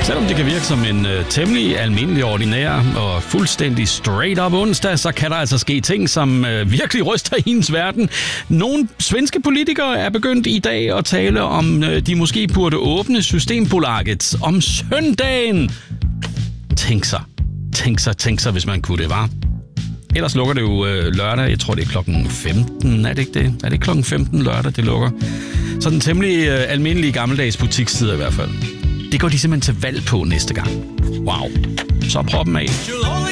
Selvom det kan virke som en temmelig almindelig, ordinær og fuldstændig straight up onsdag, så kan der altså ske ting, som virkelig ryster hendes verden. Nogle svenske politikere er begyndt i dag at tale om, de måske burde åbne Systembolaget om søndagen. Tænk sig, hvis man kunne det, var. Ellers lukker det jo lørdag. Jeg tror, det er klokken 15. Er det ikke det? Er det klokken 15 lørdag, det lukker? Så den temmelig almindelige gammeldags butikstider i hvert fald. Det går de simpelthen til valg på næste gang. Wow. Så proppen af.